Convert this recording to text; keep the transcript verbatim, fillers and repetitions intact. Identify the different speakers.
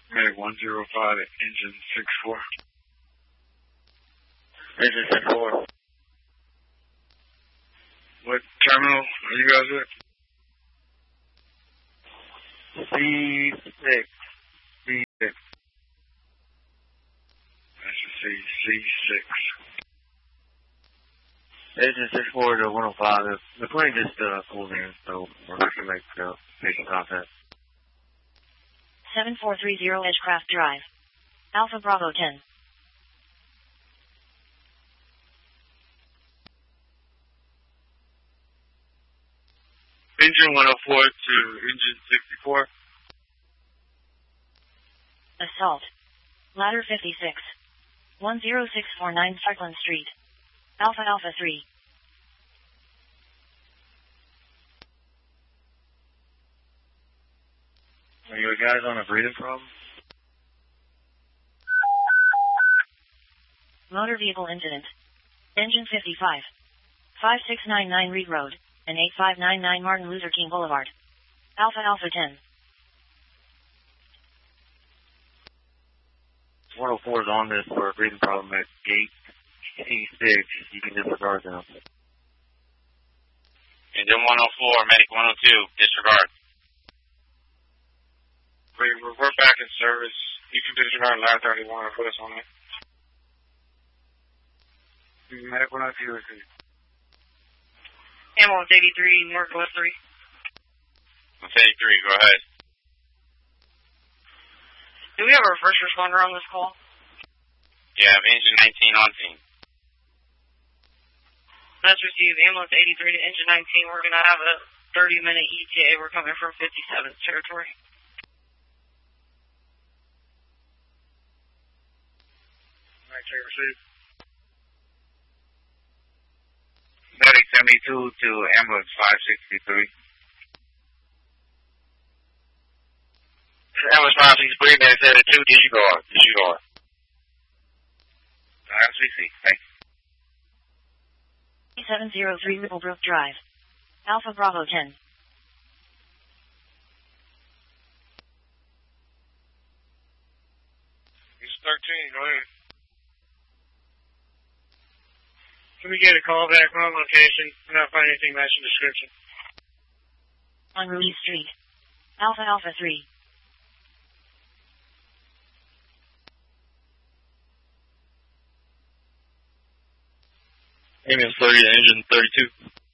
Speaker 1: Medic one zero five, engine six four.
Speaker 2: Engine six four.
Speaker 1: What terminal are you guys at?
Speaker 2: C six.
Speaker 1: C six. I should say C six.
Speaker 2: Engine six four to one oh five. The, the plane just uh, pulled in, so we're going to make uh, station contact.
Speaker 3: seven four three zero Edgecraft Drive. Alpha Bravo ten.
Speaker 1: Engine one oh four to engine sixty-four.
Speaker 3: Assault. Ladder fifty-six. one zero six four nine Franklin Street. Alpha Alpha three.
Speaker 2: Are you guys on a breathing problem?
Speaker 3: Motor vehicle incident. Engine fifty-five. five six nine nine Reed Road, and eight five nine nine Martin Luther King Boulevard. Alpha Alpha ten.
Speaker 2: one oh four is on this for a breathing problem at gate C six. You can disregard them.
Speaker 4: Engine one oh four, medic one oh two, disregard.
Speaker 1: Wait, we're, we're back in service. You can disregard ladder thirty-one and put us on it. Medic one oh two is good.
Speaker 5: Ambulance eighty-three, Northwest three.
Speaker 4: Ambulance eighty-three, go ahead.
Speaker 5: Do we have a first responder on this call?
Speaker 4: Yeah, I have engine nineteen on scene.
Speaker 5: That's received. Ambulance eighty-three to engine nineteen. We're going to have a thirty minute E T A. We're coming from fifty-seventh territory.
Speaker 1: Alright, check receive. Medic seventy-two to ambulance five sixty-three.
Speaker 4: Ambulance five sixty-three, medic seventy-two, disregard, disregard.
Speaker 1: S V C, thanks.
Speaker 3: seven zero three Ribblebrook Drive. Alpha Bravo ten.
Speaker 1: He's thirteen, go ahead. Can we get a call back on location? We're not finding anything matching description.
Speaker 3: On Ruiz Street. Alpha Alpha three.
Speaker 2: Ambulance thirty to engine thirty-two.